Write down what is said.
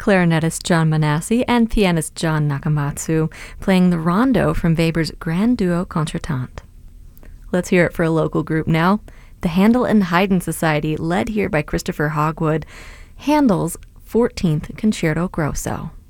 clarinetist John Manassi and pianist John Nakamatsu playing the rondo from Weber's Grand Duo Contretemps. Let's hear it for a local group now, the Handel and Haydn Society, led here by Christopher Hogwood, Handel's 14th Concerto Grosso.